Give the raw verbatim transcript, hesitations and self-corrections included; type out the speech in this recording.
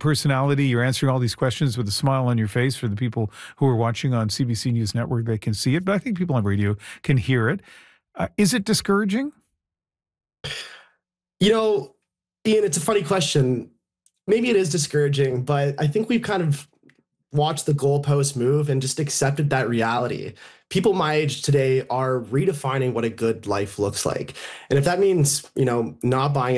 personality. You're answering all these questions with a smile on your face. For the people who are watching on C B C News Network, they can see it, but I think people on radio can hear it. Uh, is it discouraging? You know, Ian, it's a funny question. Maybe it is discouraging, but I think we've kind of watched the goalposts move and just accepted that reality. People my age today are redefining what a good life looks like. And if that means, you know, not buying